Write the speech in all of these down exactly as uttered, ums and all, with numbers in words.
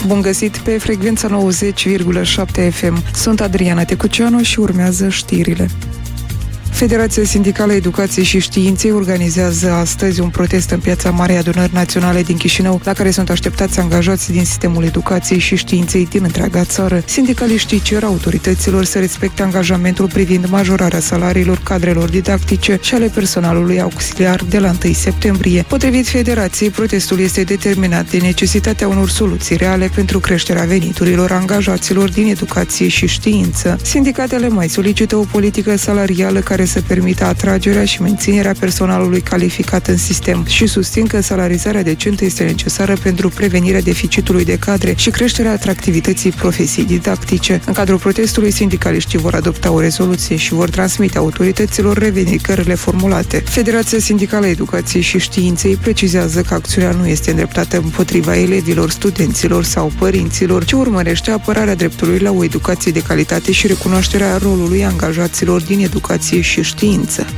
Bun găsit pe frecvența nouăzeci virgulă șapte F M. Sunt Adriana Tecuceanu și urmează știrile. Federația Sindicală Educației și Științei organizează astăzi un protest în Piața Marei Adunări Naționale din Chișinău, la care sunt așteptați angajați din sistemul educației și științei din întreaga țară. Sindicaliștii cer autorităților să respecte angajamentul privind majorarea salariilor cadrelor didactice și ale personalului auxiliar de la întâi septembrie. Potrivit Federației, protestul este determinat de necesitatea unor soluții reale pentru creșterea veniturilor angajaților din educație și știință. Sindicatele mai solicită o politică salarială care să permită atragerea și menținerea personalului calificat în sistem și susțin că salarizarea decentă este necesară pentru prevenirea deficitului de cadre și creșterea atractivității profesiei didactice. În cadrul protestului, sindicaliștii vor adopta o rezoluție și vor transmite autorităților revendicările formulate. Federația Sindicală Educației și Științei precizează că acțiunea nu este îndreptată împotriva elevilor, studenților sau părinților, ci urmărește apărarea dreptului la o educație de calitate și recunoașterea rolului angajaților din educație și știință.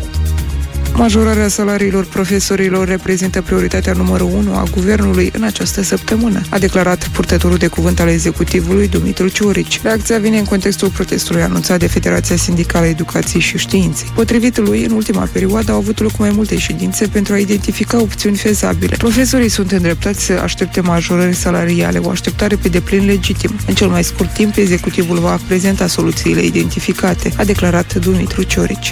Majorarea salariilor profesorilor reprezintă prioritatea numărul unu a guvernului în această săptămână, a declarat purtătorul de cuvânt al executivului, Dumitru Ciorici. Reacția vine în contextul protestului anunțat de Federația Sindicală Educației și Științei. Potrivit lui, în ultima perioadă au avut loc mai multe ședințe pentru a identifica opțiuni fezabile. Profesorii sunt îndreptați să aștepte majorări salariale, o așteptare pe deplin legitim. În cel mai scurt timp, executivul va prezenta soluțiile identificate, a declarat Dumitru Ciorici.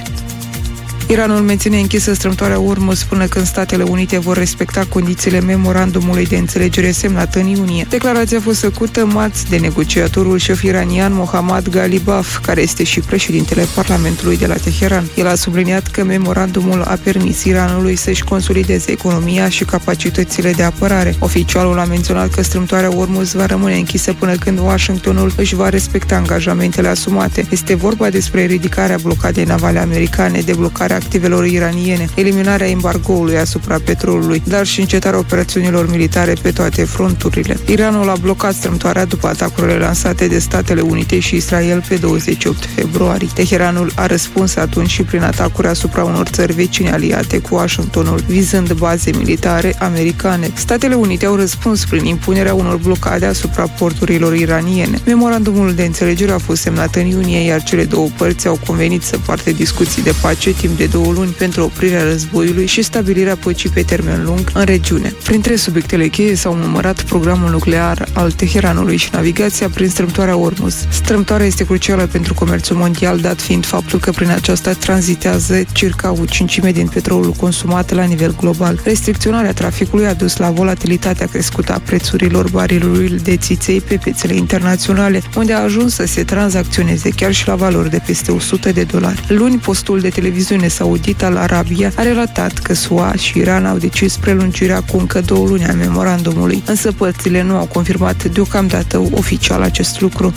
Iranul menține închisă strâmtoarea Ormuz până când Statele Unite vor respecta condițiile memorandumului de înțelegere semnat în iunie. Declarația a fost făcută marți de negociatorul șef iranian Mohammad Ghalibaf, care este și președintele Parlamentului de la Teheran. El a subliniat că memorandumul a permis Iranului să-și consolideze economia și capacitățile de apărare. Oficialul a menționat că strâmtoarea Ormuz va rămâne închisă până când Washingtonul își va respecta angajamentele asumate. Este vorba despre ridicarea blocadei navale americane, deblocarea activelor iraniene, eliminarea embargoului asupra petrolului, dar și încetarea operațiunilor militare pe toate fronturile. Iranul a blocat strâmtoarea după atacurile lansate de Statele Unite și Israel pe douăzeci și opt februarie. Teheranul a răspuns atunci și prin atacuri asupra unor țări vecine aliate cu Washingtonul, vizând baze militare americane. Statele Unite au răspuns prin impunerea unor blocade asupra porturilor iraniene. Memorandumul de înțelegere a fost semnat în iunie, iar cele două părți au convenit să poartă discuții de pace timp de două luni pentru oprirea războiului și stabilirea păcii pe termen lung în regiune. Printre subiectele cheie s-au numărat programul nuclear al Teheranului și navigația prin strâmtoarea Ormuz. Strâmtoarea este crucială pentru comerțul mondial, dat fiind faptul că prin aceasta tranzitează circa o cincime din petrolul consumat la nivel global. Restricționarea traficului a dus la volatilitatea crescută a prețurilor barilului de țiței pe piețele internaționale, unde a ajuns să se tranzacționeze chiar și la valori de peste o sută de dolari. Luni, postul de televiziune Saudit al Arabia a relatat că S U A și Iran au decis prelungirea cu încă două luni a memorandumului, însă părțile nu au confirmat deocamdată oficial acest lucru.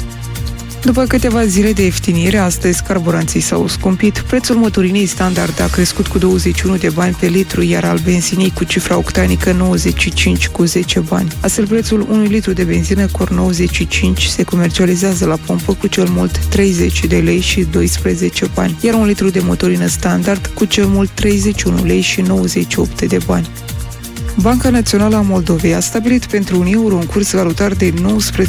După câteva zile de ieftinire, astăzi carburanții s-au scumpit. Prețul motorinei standard a crescut cu douăzeci și unu de bani pe litru, iar al benzinei cu cifra octanică nouăzeci și cinci cu zece bani. Astfel, prețul unui litru de benzină Cor nouăzeci și cinci se comercializează la pompă cu cel mult treizeci de lei și doisprezece bani, iar un litru de motorină standard cu cel mult treizeci și unu lei și nouăzeci și opt de bani. Banca Națională a Moldovei a stabilit pentru un euro un curs valutar de nouăsprezece